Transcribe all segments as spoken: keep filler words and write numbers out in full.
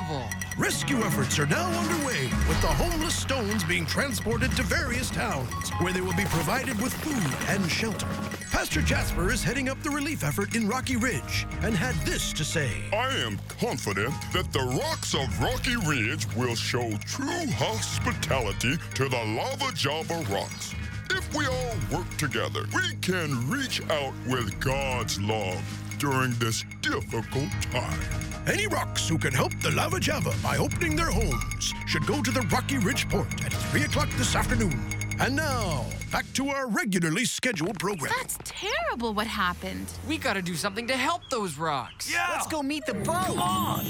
horrible. Rescue efforts are now underway, with the homeless stones being transported to various towns, where they will be provided with food and shelter. Pastor Jasper is heading up the relief effort in Rocky Ridge and had this to say. I am confident that the rocks of Rocky Ridge will show true hospitality to the Lava Java rocks. If we all work together, we can reach out with God's love during this difficult time. Any rocks who can help the Lava Java by opening their homes should go to the Rocky Ridge port at three o'clock this afternoon. And now, back to our regularly scheduled program. That's terrible what happened. We gotta do something to help those rocks. Yeah! Let's go meet the boat. Come on!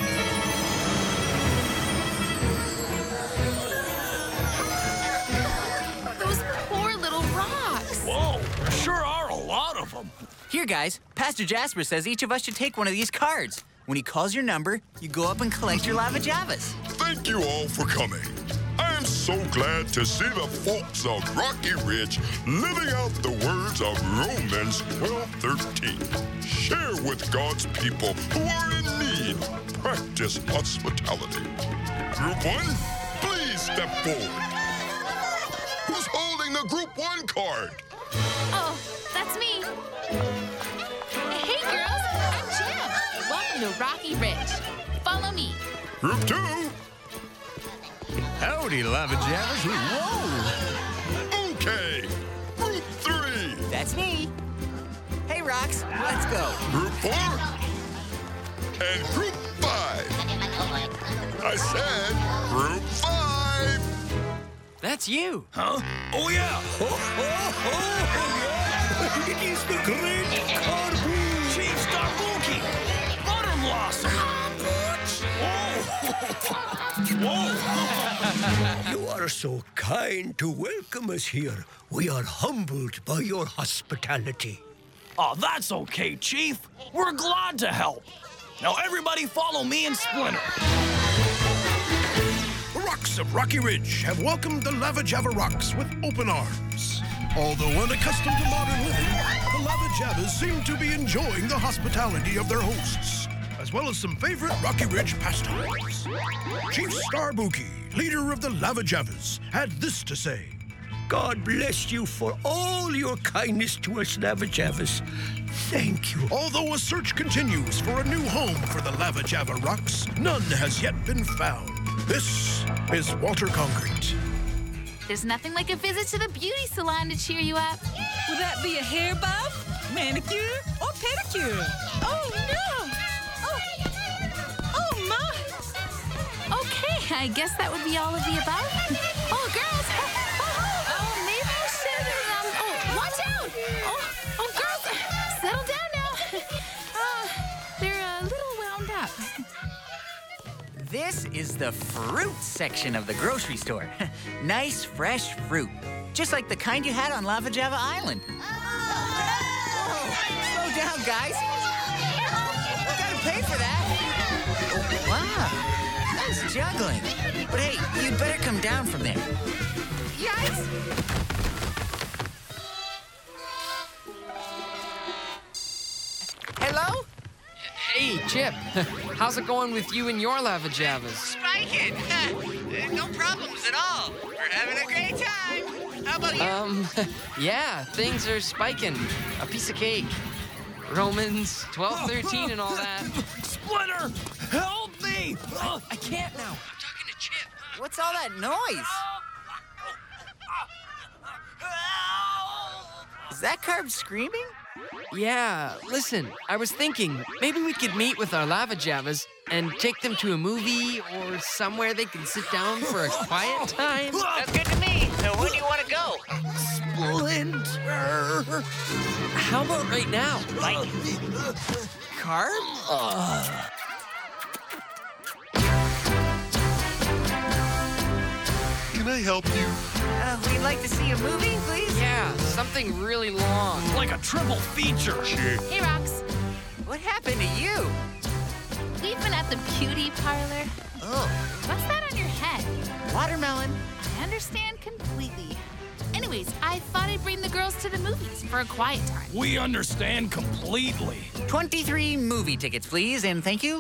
Those poor little rocks. Whoa, there sure are a lot of them. Here, guys, Pastor Jasper says each of us should take one of these cards. When he calls your number, you go up and collect your Lava Javas. Thank you all for coming. I am so glad to see the folks of Rocky Ridge living out the words of Romans twelve thirteen. Share with God's people who are in need. Practice hospitality. Group one, please step forward. Who's holding the Group one card? Oh, that's me. Hey, girls, I'm Jim. Welcome to Rocky Ridge. Follow me. Group two. Howdy, Lava Javas. Whoa! Okay. Group three. That's me. Hey, Rocks, let's go. Group four. And Group five. I said Group five. That's you. Huh? Oh, yeah. Oh, oh, oh, yeah. It is the great Carboon. Chief Starbuki. Butter Blossom. Whoa. Whoa. You are so kind to welcome us here. We are humbled by your hospitality. Oh, that's okay, Chief. We're glad to help. Now, everybody follow me and Splinter. The rocks of Rocky Ridge have welcomed the Lava Java rocks with open arms. Although unaccustomed to modern living, the Lava Javas seem to be enjoying the hospitality of their hosts, as well as some favorite Rocky Ridge pastimes. Chief Starbuki, leader of the Lava Javas, had this to say. God bless you for all your kindness to us, Lava Javas. Thank you. Although a search continues for a new home for the Lava Java rocks, none has yet been found. This is Walter Concrete. There's nothing like a visit to the beauty salon to cheer you up. Would that be a hair buff, manicure, or pedicure? Oh, no! Oh, oh my! Okay, I guess that would be all of the above. Oh, girls! Oh, maybe I should have, um, oh, watch out! Oh, oh, girls, settle down now. Uh, they're a little wound up. This is the fruit section of the grocery store. Nice, fresh fruit. Just like the kind you had on Lava Java Island. Oh, slow down, guys. We gotta pay for that. Oh, wow, nice juggling. But hey, you'd better come down from there. Yes? Hello? Hey, Chip. How's it going with you and your Lava Javas? Spiking. No problems at all. We're having a great time. How about you? Um, yeah, things are spiking. A piece of cake. Romans twelve thirteen and all that. Splinter, help me! Uh, I can't now. I'm talking to Chip. What's all that noise? Is that Carb screaming? Yeah, listen, I was thinking maybe we could meet with our Lava Javas and take them to a movie or somewhere they can sit down for a quiet time. That's good to me. So where do you want to go? Splinter! How about right now? Like Carb? Can I help you? Uh, we'd like to see a movie, please. Yeah, something really long. Like a triple feature. Hey, Rocks. What happened to you? We've been at the beauty parlor. Oh, What's that on your head? watermelon. I understand completely. Anyways, I thought I'd bring the girls to the movies for a quiet time. We understand completely. twenty-three movie tickets, please, and thank you.